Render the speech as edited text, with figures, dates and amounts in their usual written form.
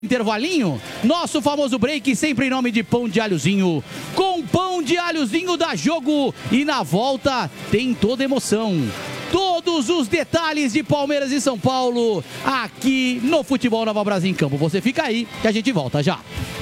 Intervalinho, nosso famoso break, sempre em nome de Pão de Alhozinho. Com Pão de Alhozinho dá jogo e na volta tem toda emoção. Todos os detalhes de Palmeiras e São Paulo aqui no Futebol Nova Brasil em Campo. Você fica aí que a gente volta já.